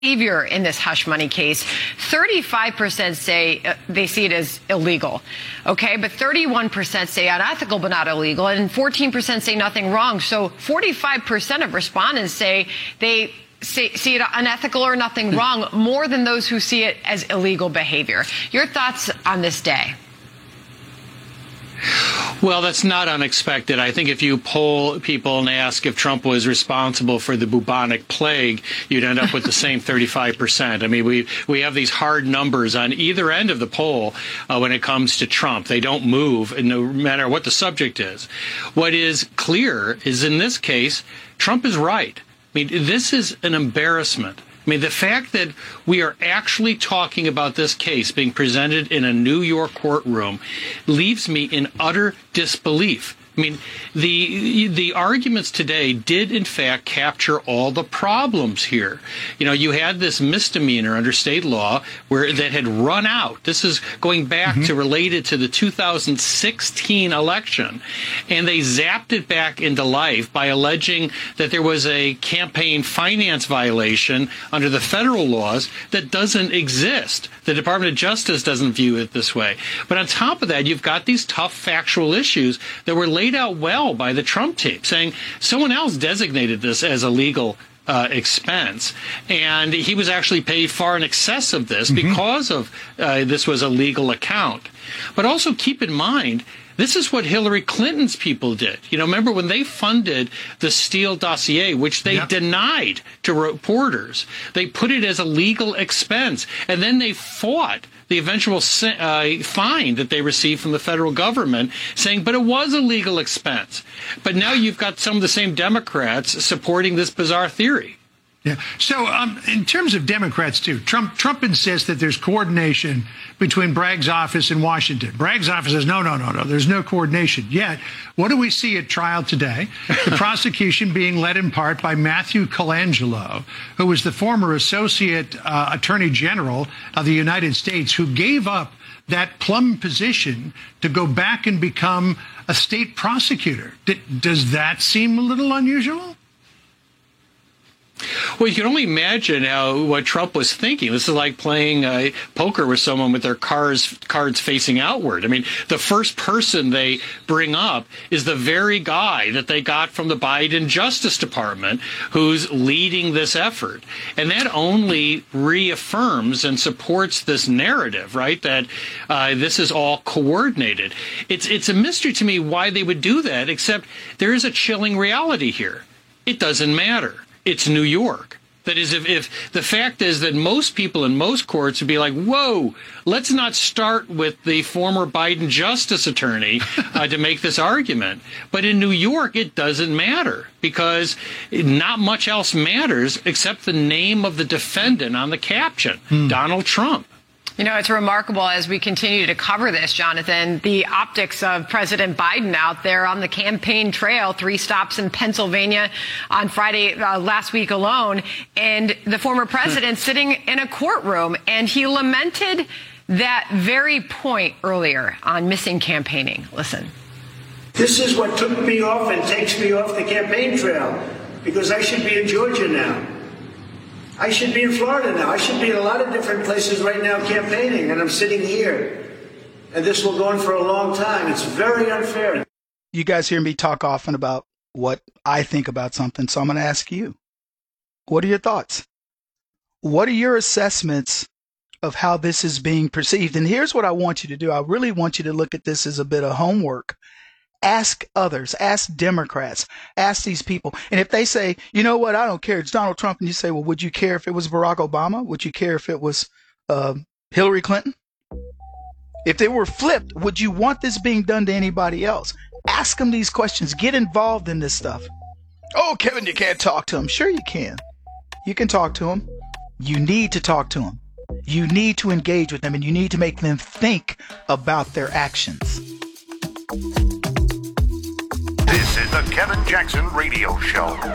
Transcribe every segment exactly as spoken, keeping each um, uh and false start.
behavior in this hush money case. thirty-five percent say uh, they see it as illegal. Okay, but thirty-one percent say unethical but not illegal, and fourteen percent say nothing wrong. So forty-five percent of respondents say they see, see it unethical or nothing wrong, more than those who see it as illegal behavior. Your thoughts on this day? Well, that's not unexpected. I think if you poll people and ask if Trump was responsible for the bubonic plague, you'd end up with the same thirty-five percent. I mean, we we have these hard numbers on either end of the poll uh, when it comes to Trump. They don't move, no matter what the subject is. What is clear is, in this case, Trump is right. I mean, this is an embarrassment. I mean, the fact that we are actually talking about this case being presented in a New York courtroom leaves me in utter disbelief. I mean, the the arguments today did, in fact, capture all the problems here. You know, you had this misdemeanor under state law where that had run out. This is going back mm-hmm. to related to the two thousand sixteen election. And they zapped it back into life by alleging that there was a campaign finance violation under the federal laws that doesn't exist. The Department of Justice doesn't view it this way. But on top of that, you've got these tough factual issues that were laid out well by the Trump team, saying someone else designated this as a legal uh, expense, and he was actually paid far in excess of this mm-hmm. because of uh, this was a legal account. But also keep in mind, this is what Hillary Clinton's people did. You know, remember when they funded the Steele dossier, which they yep. denied to reporters, they put it as a legal expense, and then they fought the eventual uh, fine that they received from the federal government, saying, but it was a legal expense. But now you've got some of the same Democrats supporting this bizarre theory. Yeah. So um, in terms of Democrats, too, Trump Trump insists that there's coordination between Bragg's office and Washington. Bragg's office says, no, no, no, no, there's no coordination. Yet, what do we see at trial today? The prosecution being led in part by Matthew Colangelo, who was the former Associate uh, Attorney General of the United States, who gave up that plum position to go back and become a state prosecutor. D- does that seem a little unusual? Well, you can only imagine how what Trump was thinking. This is like playing uh, poker with someone with their cards cards facing outward. I mean, the first person they bring up is the very guy that they got from the Biden Justice Department who's leading this effort. And that only reaffirms and supports this narrative, right, that uh, this is all coordinated. It's, it's a mystery to me why they would do that, except there is a chilling reality here. It doesn't matter. It's New York. That is, if, if the fact is that most people in most courts would be like, whoa, let's not start with the former Biden justice attorney uh, to make this argument. But in New York, it doesn't matter because not much else matters except the name of the defendant on the caption, hmm. Donald Trump. You know, it's remarkable as we continue to cover this, Jonathan, the optics of President Biden out there on the campaign trail, three stops in Pennsylvania on Friday uh, last week alone, and the former president sitting in a courtroom, and he lamented that very point earlier on missing campaigning. Listen. This is what took me off and takes me off the campaign trail, because I should be in Georgia now. I should be in Florida now. I should be in a lot of different places right now campaigning, and I'm sitting here. And this will go on for a long time. It's very unfair. You guys hear me talk often about what I think about something, so I'm going to ask you. What are your thoughts? What are your assessments of how this is being perceived? And here's what I want you to do. I really want you to look at this as a bit of homework. Ask others, ask Democrats, ask these people. And if they say, you know what, I don't care, it's Donald Trump, and you say, well, would you care if it was Barack Obama? Would you care if it was uh, Hillary Clinton? If they were flipped, would you want this being done to anybody else? Ask them these questions. Get involved in this stuff. Oh, Kevin, you can't talk to him. Sure you can. You can talk to him. You need to talk to him. You need to engage with them, and you need to make them think about their actions. This is the Kevin Jackson Radio Show.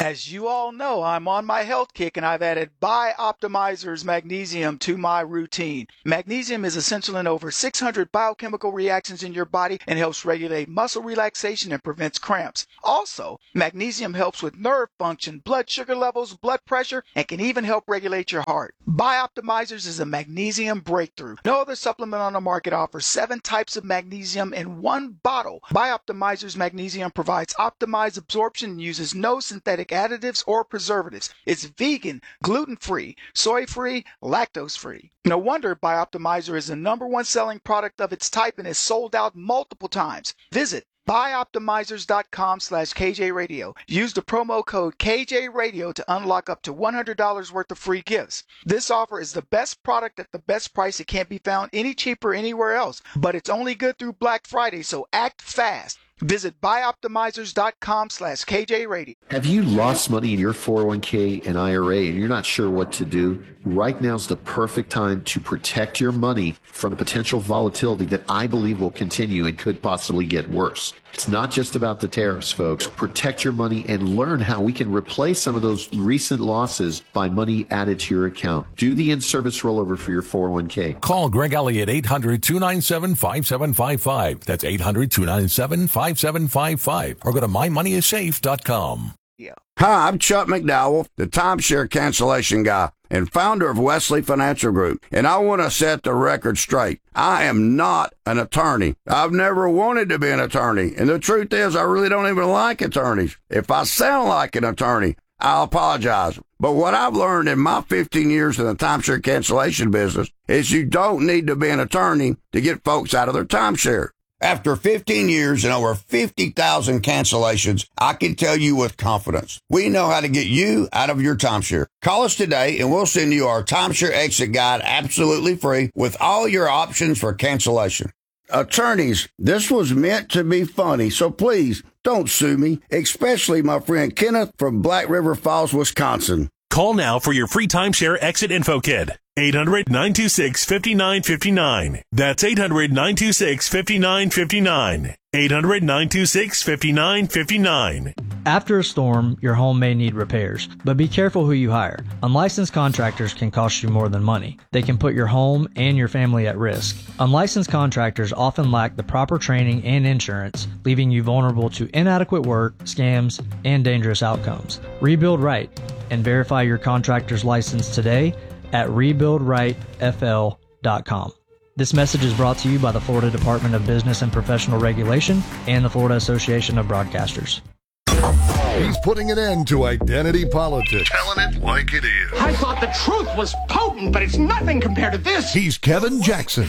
As you all know, I'm on my health kick and I've added Bioptimizer's magnesium to my routine. Magnesium is essential in over six hundred biochemical reactions in your body and helps regulate muscle relaxation and prevents cramps. Also, magnesium helps with nerve function, blood sugar levels, blood pressure, and can even help regulate your heart. Bioptimizers is a magnesium breakthrough. No other supplement on the market offers seven types of magnesium in one bottle. Bioptimizer's magnesium provides optimized absorption and uses no synthetic additives or preservatives. It's vegan, gluten-free, soy-free, lactose-free. No wonder Bioptimizer is the number one selling product of its type and is sold out multiple times. Visit Bioptimizers.com slash KJRadio. Use the promo code KJRadio to unlock up to one hundred dollars worth of free gifts. This offer is the best product at the best price. It can't be found any cheaper anywhere else, but it's only good through Black Friday, so act fast. Visit Bioptimizers.com slash KJRadio. Have you lost money in your four oh one k and I R A and you're not sure what to do? Right now is the perfect time to protect your money from the potential volatility that I believe will continue and could possibly get worse. It's not just about the tariffs, folks. Protect your money and learn how we can replace some of those recent losses by money added to your account. Do the in-service rollover for your four oh one k. Call Greg Elliott, eight hundred, two nine seven, five seven five five. That's eight hundred, two nine seven, five seven five five. Or go to my money is safe dot com. Yeah. Hi, I'm Chuck McDowell, the timeshare cancellation guy and founder of Wesley Financial Group, and I want to set the record straight. I am not an attorney. I've never wanted to be an attorney, and the truth is I really don't even like attorneys. If I sound like an attorney, I'll apologize. But what I've learned in my fifteen years in the timeshare cancellation business is you don't need to be an attorney to get folks out of their timeshare. After fifteen years and over fifty thousand cancellations, I can tell you with confidence, we know how to get you out of your timeshare. Call us today and we'll send you our timeshare exit guide absolutely free with all your options for cancellation. Attorneys, this was meant to be funny, so please don't sue me, especially my friend Kenneth from Black River Falls, Wisconsin. Call now for your free timeshare exit info kit. eight hundred, nine two six, five nine five nine. That's eight hundred, nine two six, five nine five nine. eight hundred, nine two six, five nine five nine. After a storm, your home may need repairs, but be careful who you hire. Unlicensed contractors can cost you more than money. They can put your home and your family at risk. Unlicensed contractors often lack the proper training and insurance, leaving you vulnerable to inadequate work, scams, and dangerous outcomes. Rebuild right and verify your contractor's license today at rebuild right f l dot com. This message is brought to you by the Florida Department of Business and Professional Regulation and the Florida Association of Broadcasters. He's putting an end to identity politics. Telling it like it is. I thought the truth was potent, but it's nothing compared to this. He's Kevin Jackson.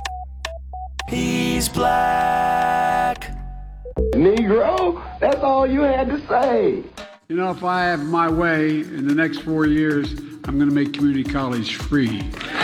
He's black. Negro, that's all you had to say. You know, if I have my way in the next four years, I'm going to make community college free.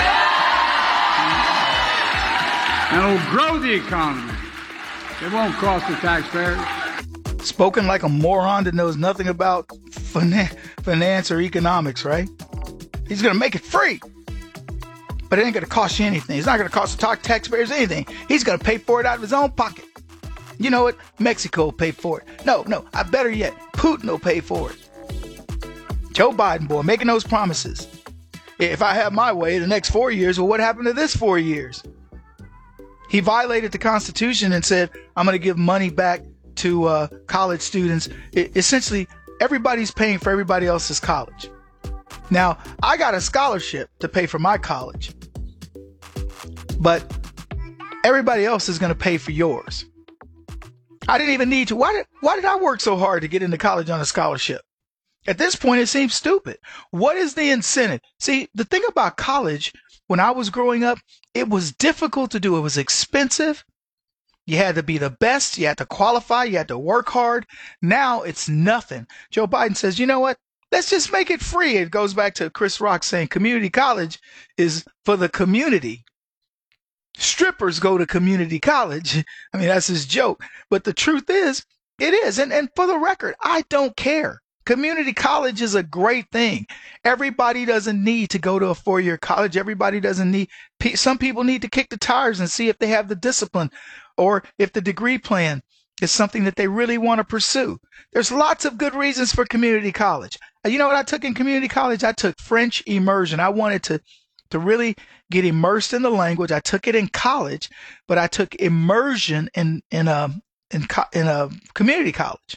And it'll grow the economy. It won't cost the taxpayers. Spoken like a moron that knows nothing about finan- finance or economics, right? He's going to make it free. But it ain't going to cost you anything. It's not going to cost the taxpayers anything. He's going to pay for it out of his own pocket. You know what? Mexico will pay for it. No, no, I better yet, Putin will pay for it. Joe Biden, boy, making those promises. If I have my way the next four years, well, what happened to this four years? He violated the Constitution and said, I'm going to give money back to uh, college students. It, essentially, everybody's paying for everybody else's college. Now, I got a scholarship to pay for my college, but everybody else is going to pay for yours. I didn't even need to. Why did, why did I work so hard to get into college on a scholarship? At this point, it seems stupid. What is the incentive? See, the thing about college, when I was growing up, it was difficult to do. It was expensive. You had to be the best. You had to qualify. You had to work hard. Now it's nothing. Joe Biden says, you know what? Let's just make it free. It goes back to Chris Rock saying community college is for the community. Strippers go to community college. I mean, that's his joke. But the truth is, it is. And, and for the record, I don't care. Community college is a great thing. Everybody doesn't need to go to a four-year college. Everybody doesn't need, some people need to kick the tires and see if they have the discipline or if the degree plan is something that they really want to pursue. There's lots of good reasons for community college. You know what I took in community college? I took French immersion. I wanted to, to really get immersed in the language. I took it in college, but I took immersion in, in a, in, in a community college.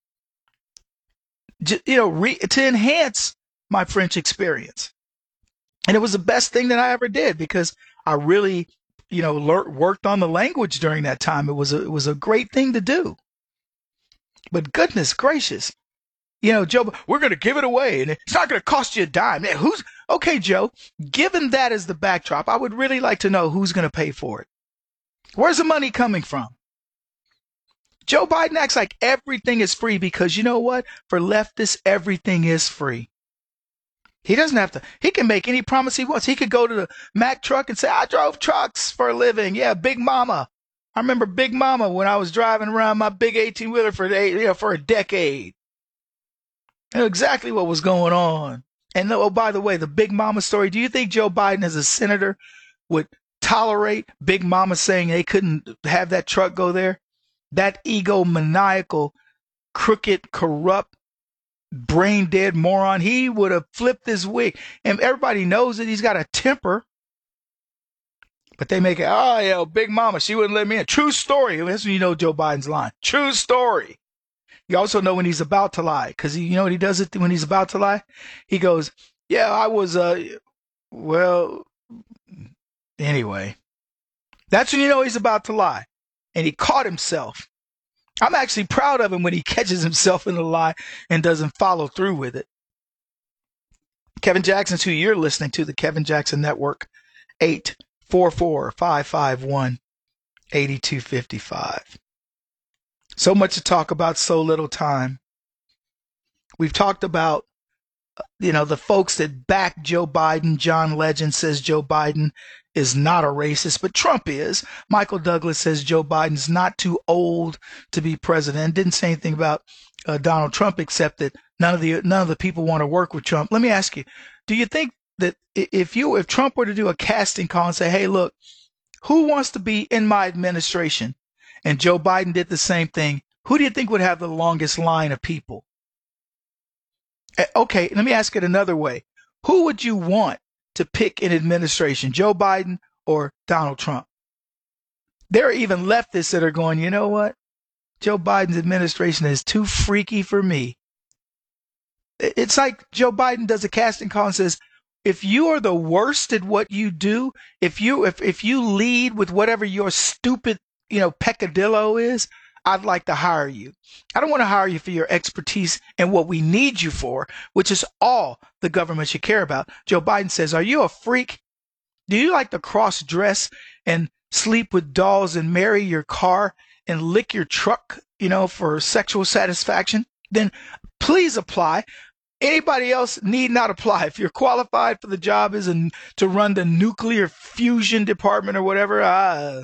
You know, re, to enhance my French experience. And it was the best thing that I ever did because I really, you know, learned, worked on the language during that time. It was a, it was a great thing to do. But goodness gracious, you know, Joe, we're going to give it away and it's not going to cost you a dime. Man, who's okay, Joe, given that as the backdrop, I would really like to know who's going to pay for it. Where's the money coming from? Joe Biden acts like everything is free because you know what? For leftists, everything is free. He doesn't have to. He can make any promise he wants. He could go to the Mack truck and say, I drove trucks for a living. Yeah, Big Mama. I remember Big Mama when I was driving around my big eighteen-wheeler for, you know, for a decade. I knew exactly what was going on. And oh, by the way, the Big Mama story, do you think Joe Biden as a senator would tolerate Big Mama saying they couldn't have that truck go there? That egomaniacal, crooked, corrupt, brain-dead moron, he would have flipped his wig. And everybody knows that he's got a temper. But they make it, oh, yeah, Big Mama, she wouldn't let me in. True story. That's when you know Joe Biden's lying. True story. You also know when he's about to lie. Because you know what he does it when he's about to lie? He goes, yeah, I was, uh, well, anyway. That's when you know he's about to lie. And he caught himself. I'm actually proud of him when he catches himself in a lie and doesn't follow through with it. Kevin Jackson's who you're listening to, the Kevin Jackson Network, eight four four, five five one, eight two five five. So much to talk about, so little time. We've talked about, you know, the folks that back Joe Biden. John Legend says Joe Biden is not a racist, but Trump is. Michael Douglas says Joe Biden's not too old to be president. Didn't say anything about uh, Donald Trump except that none of the none of the people want to work with Trump. Let me ask you, do you think that if you if Trump were to do a casting call and say, hey, look, who wants to be in my administration? And Joe Biden did the same thing, who do you think would have the longest line of people? Okay, let me ask it another way. Who would you want to pick an administration, Joe Biden or Donald Trump? There are even leftists that are going, you know what? Joe Biden's administration is too freaky for me. It's like Joe Biden does a casting call and says, if you are the worst at what you do, if you if if you lead with whatever your stupid, you know, peccadillo is, I'd like to hire you. I don't want to hire you for your expertise and what we need you for, which is all the government should care about. Joe Biden says, are you a freak? Do you like to cross dress and sleep with dolls and marry your car and lick your truck, you know, for sexual satisfaction? Then please apply. Anybody else need not apply. If you're qualified for the job is an, to run the nuclear fusion department or whatever, uh,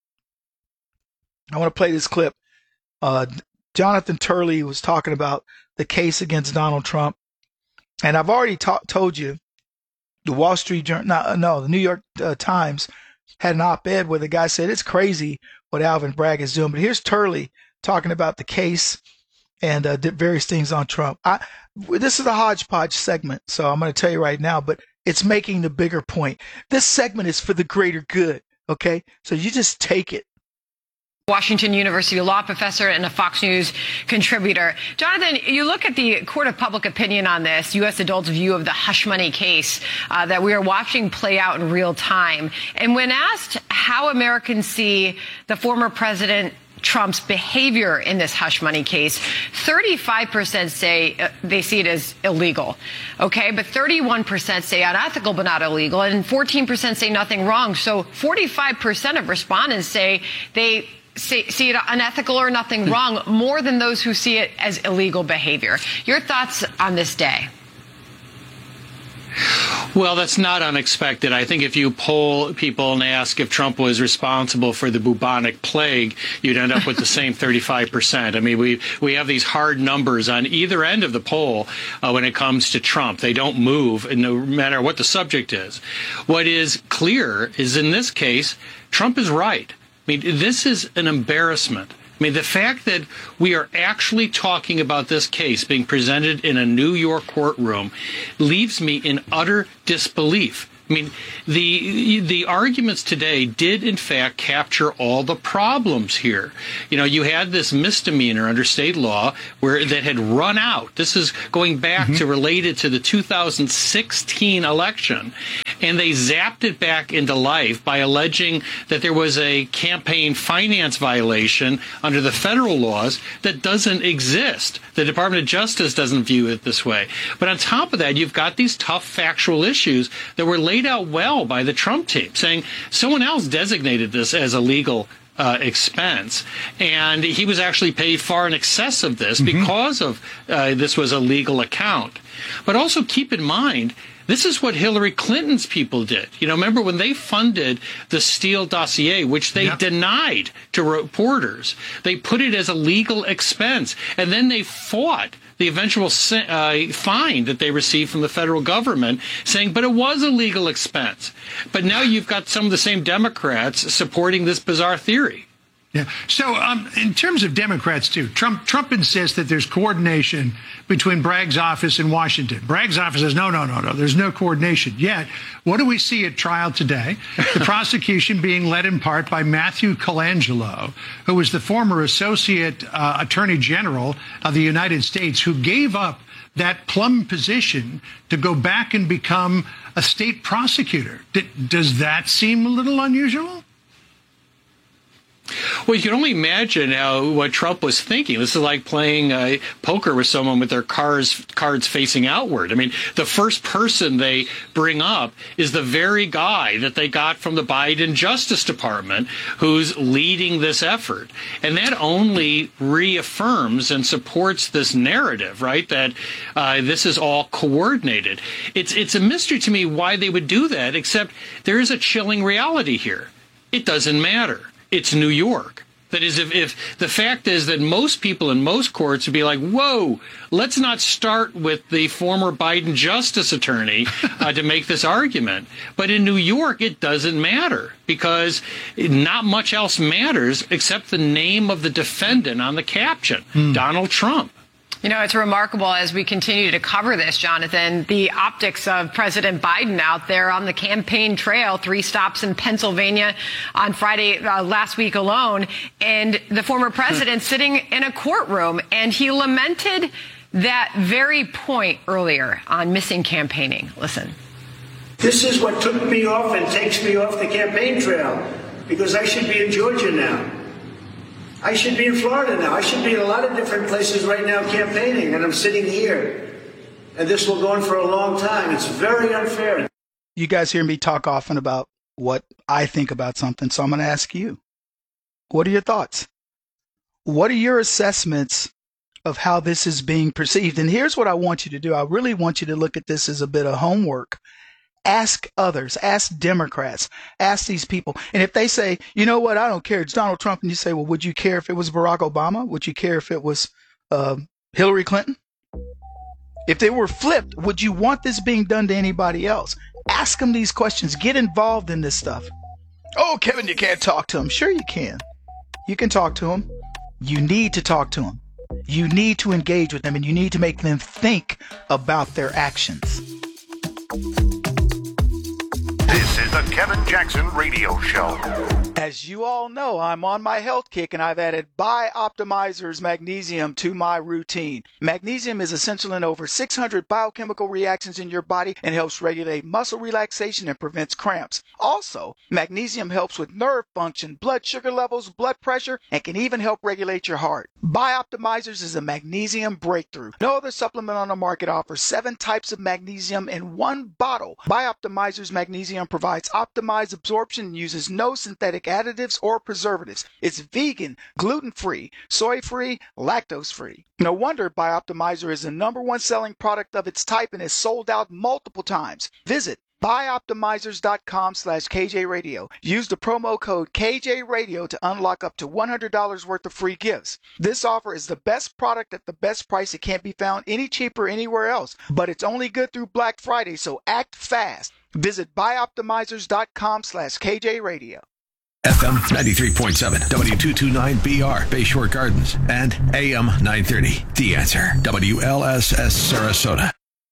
I want to play this clip. Uh, Jonathan Turley was talking about the case against Donald Trump. And I've already ta- told you the Wall Street Journal, no, no the New York uh, Times had an op-ed where the guy said it's crazy what Alvin Bragg is doing. But here's Turley talking about the case and uh, various things on Trump. I, this is a hodgepodge segment, so I'm going to tell you right now, but it's making the bigger point. This segment is for the greater good, okay? So you just take it. Washington University law professor and a Fox News contributor. Jonathan, you look at the court of public opinion on this, U S adults' view of the hush money case uh, that we are watching play out in real time. And when asked how Americans see the former president Trump's behavior in this hush money case, thirty-five percent say uh, they see it as illegal. Okay, but thirty-one percent say unethical but not illegal, and fourteen percent say nothing wrong. So forty-five percent of respondents say they See, see it unethical or nothing wrong, more than those who see it as illegal behavior. Your thoughts on this day? Well, that's not unexpected. I think if you poll people and ask if Trump was responsible for the bubonic plague, you'd end up with the same thirty-five percent. I mean, we we have these hard numbers on either end of the poll uh, when it comes to Trump. They don't move, no matter what the subject is. What is clear is in this case, Trump is right. I mean, this is an embarrassment I mean, the fact that we are actually talking about this case being presented in a New York courtroom leaves me in utter disbelief. I mean, the the arguments today did, in fact, capture all the problems here. You know, you had this misdemeanor under state law where that had run out. This is going back mm-hmm. to related to the two thousand sixteen election. And they zapped it back into life by alleging that there was a campaign finance violation under the federal laws that doesn't exist. The Department of Justice doesn't view it this way. But on top of that, you've got these tough factual issues that were laid out well by the Trump team, saying someone else designated this as a legal uh, expense, and he was actually paid far in excess of this mm-hmm. because of uh, this was a legal account. But also keep in mind, this is what Hillary Clinton's people did. You know, remember when they funded the Steele dossier, which they yep. denied to reporters, they put it as a legal expense, and then they fought the eventual uh, fine that they received from the federal government, saying, but it was a legal expense. But now you've got some of the same Democrats supporting this bizarre theory. Yeah. So um, in terms of Democrats, too, Trump Trump insists that there's coordination between Bragg's office and Washington. Bragg's office says, no, no, no, no, there's no coordination. Yet, what do we see at trial today? The prosecution being led in part by Matthew Colangelo, who was the former Associate uh, Attorney General of the United States, who gave up that plum position to go back and become a state prosecutor. D- does that seem a little unusual? Well, you can only imagine how what Trump was thinking. This is like playing uh, poker with someone with their cards cards facing outward. I mean, the first person they bring up is the very guy that they got from the Biden Justice Department who's leading this effort. And that only reaffirms and supports this narrative, right, that uh, this is all coordinated. It's, it's a mystery to me why they would do that, except there is a chilling reality here. It doesn't matter. It's New York. That is, if, if the fact is that most people in most courts would be like, whoa, let's not start with the former Biden justice attorney uh, to make this argument. But in New York, it doesn't matter because not much else matters except the name of the defendant on the caption, hmm. Donald Trump. You know, it's remarkable as we continue to cover this, Jonathan, the optics of President Biden out there on the campaign trail, three stops in Pennsylvania on Friday uh, last week alone, and the former president sitting in a courtroom, and he lamented that very point earlier on missing campaigning. Listen. This is what took me off and takes me off the campaign trail, because I should be in Georgia now. I should be in Florida now. I should be in a lot of different places right now campaigning, and I'm sitting here. And this will go on for a long time. It's very unfair. You guys hear me talk often about what I think about something, so I'm going to ask you. What are your thoughts? What are your assessments of how this is being perceived? And here's what I want you to do. I really want you to look at this as a bit of homework. Ask others, ask Democrats, ask these people. And if they say, you know what, I don't care, it's Donald Trump, and you say, well, would you care if it was Barack Obama? Would you care if it was uh, Hillary Clinton? If they were flipped, would you want this being done to anybody else? Ask them these questions. Get involved in this stuff. Oh, Kevin, you can't talk to him. Sure you can. You can talk to him. You need to talk to him. You need to engage with them, and you need to make them think about their actions. This is the Kevin Jackson Radio Show. As you all know, I'm on my health kick, and I've added Bioptimizer's magnesium to my routine. Magnesium is essential in over six hundred biochemical reactions in your body and helps regulate muscle relaxation and prevents cramps. Also, magnesium helps with nerve function, blood sugar levels, blood pressure, and can even help regulate your heart. Bioptimizers is a magnesium breakthrough. No other supplement on the market offers seven types of magnesium in one bottle. Bioptimizer's magnesium provides optimized absorption and uses no synthetic additives or preservatives. It's vegan, gluten-free, soy-free, lactose-free. No wonder Bioptimizer is the number one selling product of its type and has sold out multiple times. Visit Bioptimizers.com slash KJRadio. Use the promo code K J Radio to unlock up to one hundred dollars worth of free gifts. This offer is the best product at the best price. It can't be found any cheaper anywhere else, but it's only good through Black Friday, so act fast. Visit Bioptimizers.com slash KJRadio. F M ninety-three point seven, W two twenty-nine B R, Bayshore Gardens, and A M nine thirty, The Answer, W L S S Sarasota.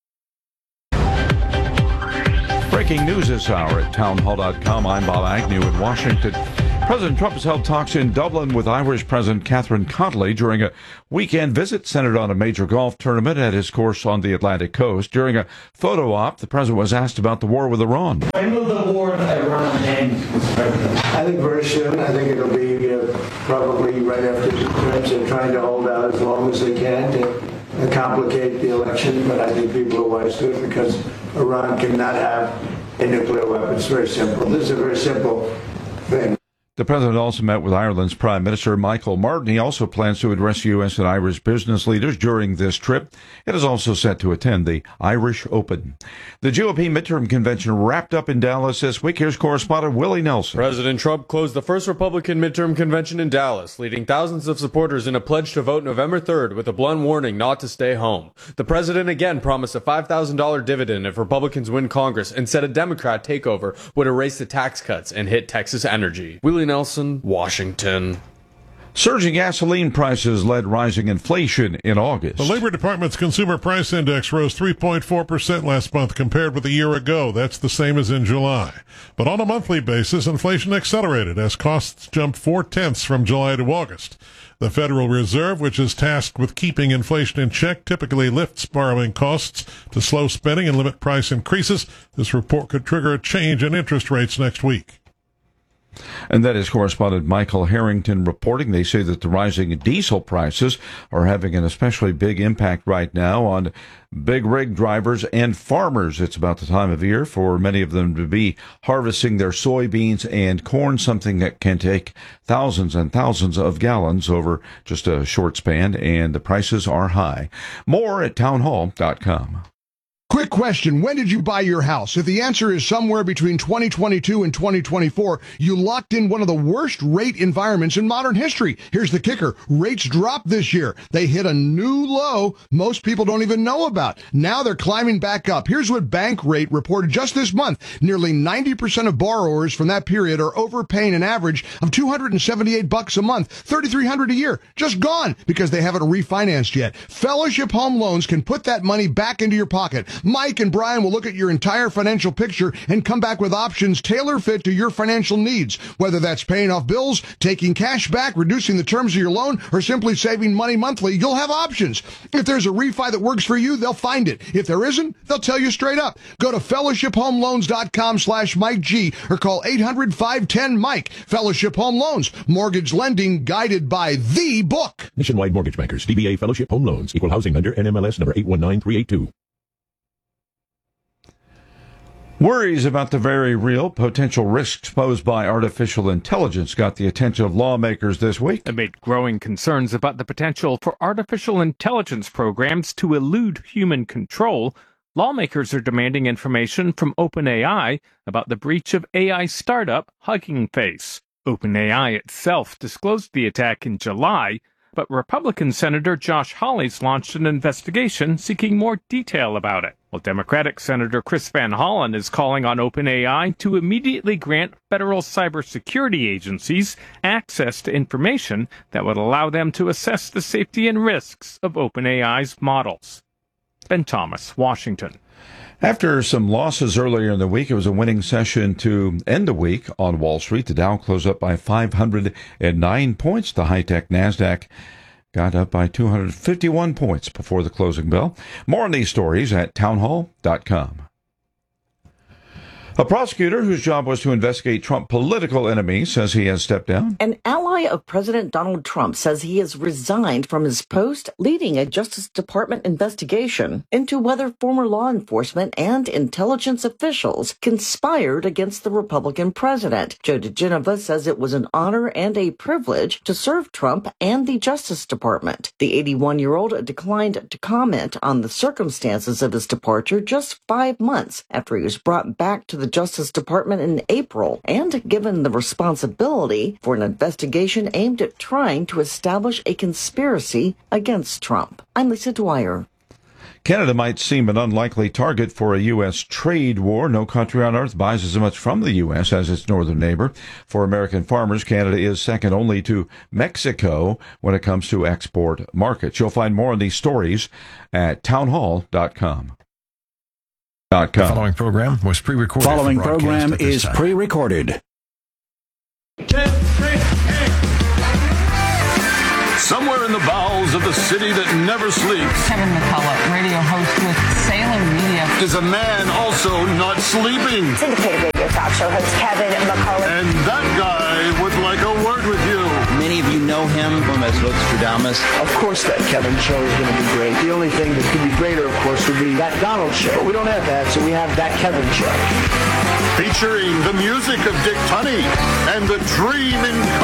Breaking news this hour at townhall dot com. I'm Bob Agnew in Washington. President Trump has held talks in Dublin with Irish President Catherine Connolly during a weekend visit centered on a major golf tournament at his course on the Atlantic coast. During a photo op, the president was asked about the war with Iran. When will the war with Iran end, Mister President? I think very soon. I think it'll be uh, probably right after the Crips. They're trying to hold out as long as they can to uh, complicate the election, but I think people are wise to it because Iran cannot have a nuclear weapon. It's very simple. This is a very simple thing. The president also met with Ireland's Prime Minister Michael Martin. He also plans to address U S and Irish business leaders during this trip. It is also set to attend the Irish Open. The G O P midterm convention wrapped up in Dallas this week. Here's correspondent Willie Nelson. President Trump closed the first Republican midterm convention in Dallas, leading thousands of supporters in a pledge to vote November third with a blunt warning not to stay home. The president again promised a five thousand dollars dividend if Republicans win Congress and said a Democrat takeover would erase the tax cuts and hit Texas energy. Willie Nelson, Washington. Surging gasoline prices led rising inflation in August. The Labor Department's Consumer Price Index rose three point four percent last month compared with a year ago. That's the same as in July. But on a monthly basis, inflation accelerated as costs jumped four-tenths from July to August. The Federal Reserve, which is tasked with keeping inflation in check, typically lifts borrowing costs to slow spending and limit price increases. This report could trigger a change in interest rates next week. And that is correspondent Michael Harrington reporting. They say that the rising diesel prices are having an especially big impact right now on big rig drivers and farmers. It's about the time of year for many of them to be harvesting their soybeans and corn, something that can take thousands and thousands of gallons over just a short span, and the prices are high. More at townhall dot com. Quick question. When did you buy your house? If the answer is somewhere between twenty twenty-two and twenty twenty-four, you locked in one of the worst rate environments in modern history. Here's the kicker. Rates dropped this year. They hit a new low most people don't even know about. Now they're climbing back up. Here's what Bankrate reported just this month. Nearly ninety percent of borrowers from that period are overpaying an average of two hundred seventy-eight bucks a month, thirty-three hundred a year. Just gone because they haven't refinanced yet. Fellowship Home Loans can put that money back into your pocket. Mike and Brian will look at your entire financial picture and come back with options tailor-fit to your financial needs, whether that's paying off bills, taking cash back, reducing the terms of your loan, or simply saving money monthly. You'll have options. If there's a refi that works for you, they'll find it. If there isn't, they'll tell you straight up. Go to fellowship home loans dot com slash Mike G or call eight hundred, five ten, Mike. Fellowship Home Loans. Mortgage lending guided by the book. Nationwide Mortgage Bankers, D B A Fellowship Home Loans, Equal Housing Lender, N M L S number eight one nine three eight two. Worries about the very real potential risks posed by artificial intelligence got the attention of lawmakers this week. Amid growing concerns about the potential for artificial intelligence programs to elude human control, lawmakers are demanding information from OpenAI about the breach of A I startup Hugging Face. OpenAI itself disclosed the attack in July, but Republican Senator Josh Hawley's launched an investigation seeking more detail about it, while Democratic Senator Chris Van Hollen is calling on OpenAI to immediately grant federal cybersecurity agencies access to information that would allow them to assess the safety and risks of OpenAI's models. Ben Thomas, Washington. After some losses earlier in the week, it was a winning session to end the week on Wall Street. The Dow closed up by five hundred nine points. The high-tech NASDAQ got up by two hundred fifty-one points before the closing bell. More on these stories at townhall dot com. A prosecutor whose job was to investigate Trump political enemies says he has stepped down. An ally of President Donald Trump says he has resigned from his post leading a Justice Department investigation into whether former law enforcement and intelligence officials conspired against the Republican president. Joe DeGenova says it was an honor and a privilege to serve Trump and the Justice Department. The eighty-one-year-old declined to comment on the circumstances of his departure just five months after he was brought back to the Justice Department in April and given the responsibility for an investigation aimed at trying to establish a conspiracy against Trump. I'm Lisa Dwyer. Canada might seem an unlikely target for a U S trade war. No country on earth buys as much from the U S as its northern neighbor. For American farmers, Canada is second only to Mexico when it comes to export markets. You'll find more on these stories at townhall dot com. The following program was pre-recorded. Following program is pre-recorded. Somewhere in the bowels of the city that never sleeps, Kevin McCullough, radio host with Salem Media, is a man also not sleeping. Syndicated radio talk show host Kevin McCullough. And that guy would like a word with you. Many of you know him from as Nostradamus. Of course that Kevin show is going to be great. The only thing that could be greater, of course, would be that Donald show. But we don't have that, so we have that Kevin show. Featuring the music of Dick Tunney and the dream in